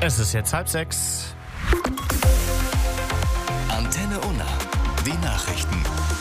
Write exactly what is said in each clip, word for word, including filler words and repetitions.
Es ist jetzt halb sechs. Antenne Unna. Die Nachrichten.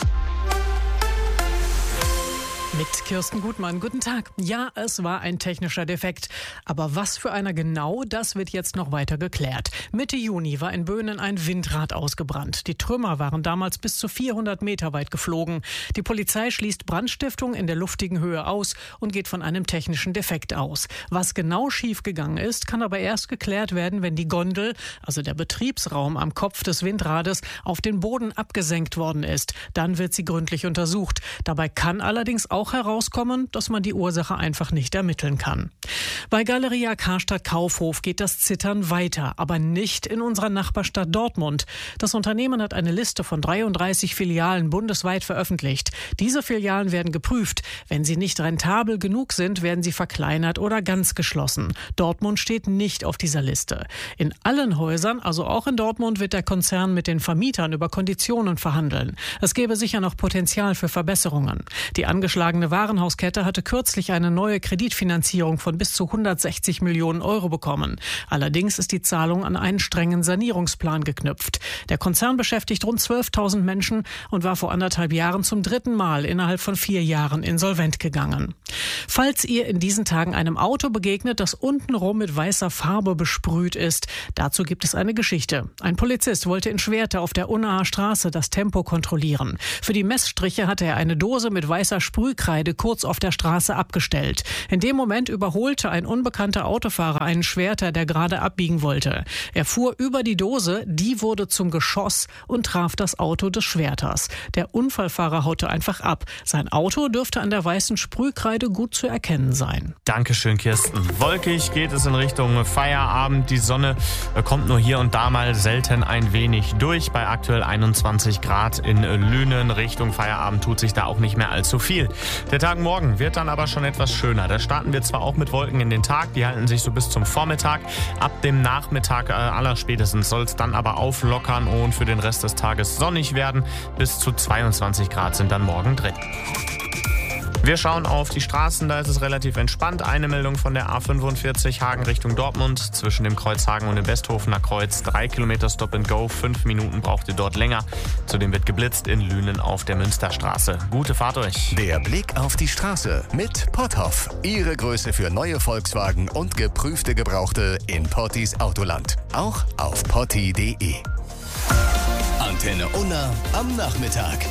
Mit Kirsten Gutmann. Guten Tag. Ja, es war ein technischer Defekt. Aber was für einer genau, das wird jetzt noch weiter geklärt. Mitte Juni war in Böhnen ein Windrad ausgebrannt. Die Trümmer waren damals bis zu vierhundert Meter weit geflogen. Die Polizei schließt Brandstiftung in der luftigen Höhe aus und geht von einem technischen Defekt aus. Was genau schiefgegangen ist, kann aber erst geklärt werden, wenn die Gondel, also der Betriebsraum am Kopf des Windrades, auf den Boden abgesenkt worden ist. Dann wird sie gründlich untersucht. Dabei kann allerdings auch herauskommen, dass man die Ursache einfach nicht ermitteln kann. Bei Galeria Karstadt Kaufhof geht das Zittern weiter, aber nicht in unserer Nachbarstadt Dortmund. Das Unternehmen hat eine Liste von dreiunddreißig Filialen bundesweit veröffentlicht. Diese Filialen werden geprüft. Wenn sie nicht rentabel genug sind, werden sie verkleinert oder ganz geschlossen. Dortmund steht nicht auf dieser Liste. In allen Häusern, also auch in Dortmund, wird der Konzern mit den Vermietern über Konditionen verhandeln. Es gäbe sicher noch Potenzial für Verbesserungen. Die angeschlagene Warenhauskette hatte kürzlich eine neue Kreditfinanzierung von bis zu hundertsechzig Millionen Euro bekommen. Allerdings ist die Zahlung an einen strengen Sanierungsplan geknüpft. Der Konzern beschäftigt rund zwölftausend Menschen und war vor anderthalb Jahren zum dritten Mal innerhalb von vier Jahren insolvent gegangen. Falls ihr in diesen Tagen einem Auto begegnet, das untenrum mit weißer Farbe besprüht ist, dazu gibt es eine Geschichte. Ein Polizist wollte in Schwerte auf der Unnaer Straße das Tempo kontrollieren. Für die Messstriche hatte er eine Dose mit weißer Sprühkreide kurz auf der Straße abgestellt. In dem Moment überholte ein unbekannter Autofahrer einen Schwerter, der gerade abbiegen wollte. Er fuhr über die Dose, die wurde zum Geschoss und traf das Auto des Schwerters. Der Unfallfahrer haute einfach ab. Sein Auto dürfte an der weißen Sprühkreide gut zu erkennen sein. Dankeschön, Kirsten. Wolkig geht es in Richtung Feierabend. Die Sonne kommt nur hier und da mal selten ein wenig durch. Bei aktuell einundzwanzig Grad in Lünen. Richtung Feierabend tut sich da auch nicht mehr allzu viel. Der Tag morgen wird dann aber schon etwas schöner. Da starten wir zwar auch mit Wolken in den Tag, die halten sich so bis zum Vormittag. Ab dem Nachmittag äh, allerspätestens soll es dann aber auflockern und für den Rest des Tages sonnig werden. Bis zu zweiundzwanzig Grad sind dann morgen drin. Wir schauen auf die Straßen, da ist es relativ entspannt. Eine Meldung von der A fünfundvierzig Hagen Richtung Dortmund zwischen dem Kreuz Hagen und dem Westhofener Kreuz. Drei Kilometer Stop and Go, fünf Minuten braucht ihr dort länger. Zudem wird geblitzt in Lünen auf der Münsterstraße. Gute Fahrt euch. Der Blick auf die Straße mit Potthoff. Ihre Größe für neue Volkswagen und geprüfte Gebrauchte in Pottis Autoland. Auch auf potti punkt de. Antenne Unna am Nachmittag.